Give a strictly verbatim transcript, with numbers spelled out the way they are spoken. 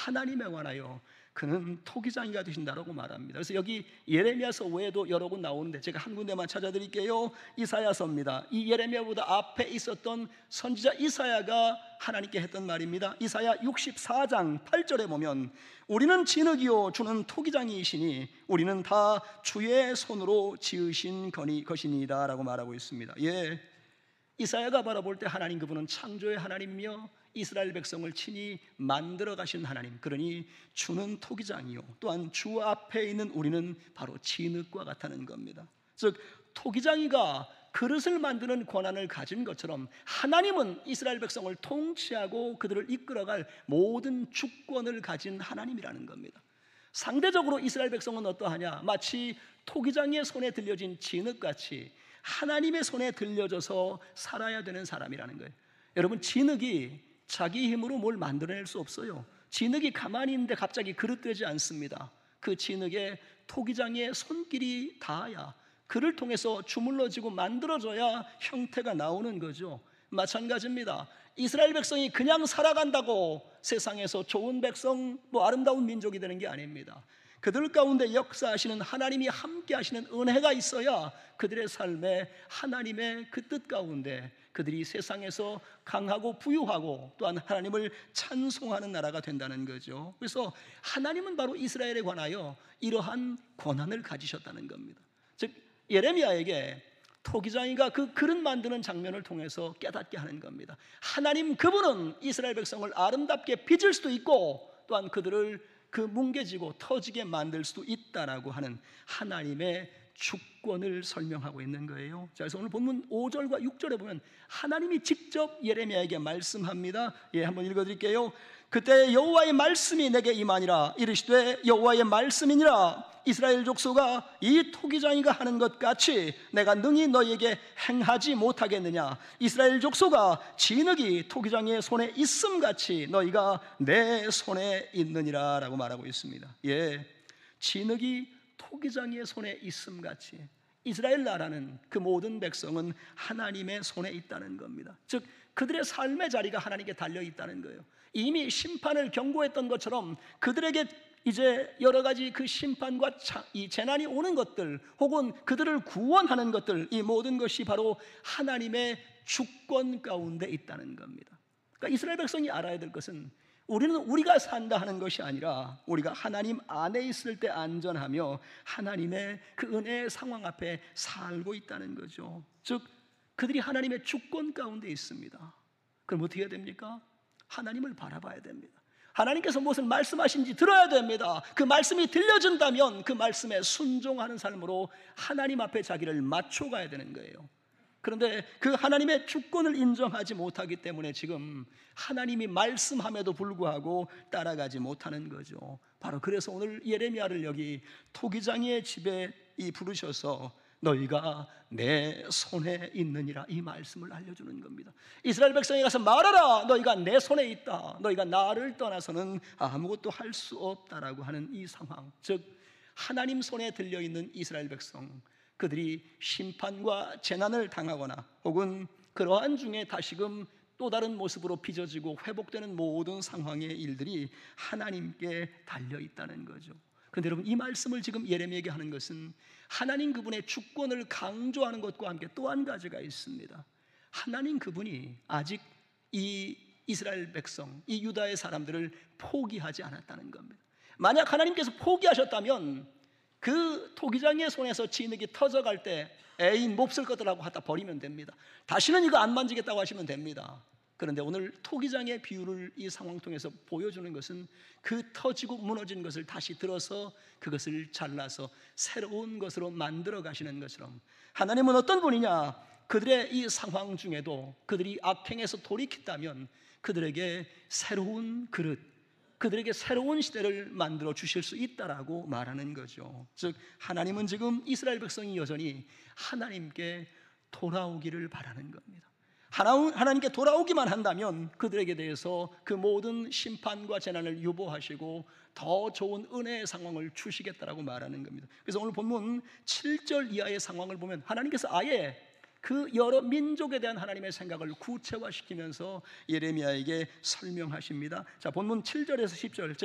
하나님에 관하여 그는 토기장이가 되신다라고 말합니다. 그래서 여기 예레미야서 외에도 여러 군 나오는데 제가 한 군데만 찾아드릴게요. 이사야서입니다. 이 예레미야보다 앞에 있었던 선지자 이사야가 하나님께 했던 말입니다. 이사야 육십사 장 팔 절에 보면 우리는 진흙이요 주는 토기장이시니 우리는 다 주의 손으로 지으신 것이니이다 라고 말하고 있습니다. 예, 이사야가 바라볼 때 하나님 그분은 창조의 하나님이며 이스라엘 백성을 친히 만들어 가신 하나님, 그러니 주는 토기장이요 또한 주 앞에 있는 우리는 바로 진흙과 같다는 겁니다. 즉 토기장이가 그릇을 만드는 권한을 가진 것처럼 하나님은 이스라엘 백성을 통치하고 그들을 이끌어갈 모든 주권을 가진 하나님이라는 겁니다. 상대적으로 이스라엘 백성은 어떠하냐? 마치 토기장이의 손에 들려진 진흙같이 하나님의 손에 들려져서 살아야 되는 사람이라는 거예요. 여러분, 진흙이 자기 힘으로 뭘 만들어낼 수 없어요. 진흙이 가만히 있는데 갑자기 그릇 되지 않습니다. 그 진흙에 토기장의 손길이 닿아야, 그를 통해서 주물러지고 만들어져야 형태가 나오는 거죠. 마찬가지입니다. 이스라엘 백성이 그냥 살아간다고 세상에서 좋은 백성, 뭐 아름다운 민족이 되는 게 아닙니다. 그들 가운데 역사하시는 하나님이 함께 하시는 은혜가 있어야 그들의 삶에 하나님의 그 뜻 가운데 그들이 세상에서 강하고 부유하고 또한 하나님을 찬송하는 나라가 된다는 거죠. 그래서 하나님은 바로 이스라엘에 관하여 이러한 권한을 가지셨다는 겁니다. 즉 예레미야에게 토기장이가 그 그릇 만드는 장면을 통해서 깨닫게 하는 겁니다. 하나님 그분은 이스라엘 백성을 아름답게 빚을 수도 있고 또한 그들을 그 뭉개지고 터지게 만들 수도 있다라고 하는 하나님의 주권을 설명하고 있는 거예요. 자, 그래서 오늘 본문 오 절과 육 절에 보면 하나님이 직접 예레미야에게 말씀합니다. 예, 한번 읽어드릴게요. 그때 여호와의 말씀이 내게 임하니라. 이르시되 여호와의 말씀이니라. 이스라엘 족속아, 이 토기장이가 하는 것 같이 내가 능히 너희에게 행하지 못하겠느냐? 이스라엘 족속아, 진흙이 토기장의 손에 있음 같이 너희가 내 손에 있느니라 라고 말하고 있습니다. 예, 진흙이 토기장의 손에 있음 같이 이스라엘 나라는, 그 모든 백성은 하나님의 손에 있다는 겁니다. 즉 그들의 삶의 자리가 하나님께 달려 있다는 거예요. 이미 심판을 경고했던 것처럼 그들에게 이제 여러 가지 그 심판과 이 재난이 오는 것들, 혹은 그들을 구원하는 것들, 이 모든 것이 바로 하나님의 주권 가운데 있다는 겁니다. 그러니까 이스라엘 백성이 알아야 될 것은 우리는 우리가 산다 하는 것이 아니라 우리가 하나님 안에 있을 때 안전하며 하나님의 그 은혜의 상황 앞에 살고 있다는 거죠. 즉 그들이 하나님의 주권 가운데 있습니다. 그럼 어떻게 해야 됩니까? 하나님을 바라봐야 됩니다. 하나님께서 무엇을 말씀하신지 들어야 됩니다. 그 말씀이 들려준다면 그 말씀에 순종하는 삶으로 하나님 앞에 자기를 맞춰가야 되는 거예요. 그런데 그 하나님의 주권을 인정하지 못하기 때문에 지금 하나님이 말씀함에도 불구하고 따라가지 못하는 거죠. 바로 그래서 오늘 예레미야를 여기 토기장이의 집에 이 부르셔서 너희가 내 손에 있느니라, 이 말씀을 알려주는 겁니다. 이스라엘 백성에 가서 말하라. 너희가 내 손에 있다. 너희가 나를 떠나서는 아무것도 할 수 없다라고 하는 이 상황, 즉 하나님 손에 들려있는 이스라엘 백성, 그들이 심판과 재난을 당하거나 혹은 그러한 중에 다시금 또 다른 모습으로 빚어지고 회복되는 모든 상황의 일들이 하나님께 달려있다는 거죠. 그런데 여러분, 이 말씀을 지금 예레미야에게 하는 것은 하나님 그분의 주권을 강조하는 것과 함께 또 한 가지가 있습니다. 하나님 그분이 아직 이 이스라엘 백성, 이 유다의 사람들을 포기하지 않았다는 겁니다. 만약 하나님께서 포기하셨다면 그 토기장의 손에서 진흙이 터져갈 때 에이 몹쓸 것들하고 갖다 버리면 됩니다. 다시는 이거 안 만지겠다고 하시면 됩니다. 그런데 오늘 토기장의 비유를 이 상황 통해서 보여주는 것은 그 터지고 무너진 것을 다시 들어서 그것을 잘라서 새로운 것으로 만들어 가시는 것처럼 하나님은 어떤 분이냐? 그들의 이 상황 중에도 그들이 악행에서 돌이켰다면 그들에게 새로운 그릇, 그들에게 새로운 시대를 만들어 주실 수 있다라고 말하는 거죠. 즉 하나님은 지금 이스라엘 백성이 여전히 하나님께 돌아오기를 바라는 겁니다. 하나님께 돌아오기만 한다면 그들에게 대해서 그 모든 심판과 재난을 유보하시고 더 좋은 은혜의 상황을 주시겠다라고 말하는 겁니다. 그래서 오늘 본문 칠 절 이하의 상황을 보면 하나님께서 아예 그 여러 민족에 대한 하나님의 생각을 구체화시키면서 예레미야에게 설명하십니다. 자, 본문 칠 절에서 십 절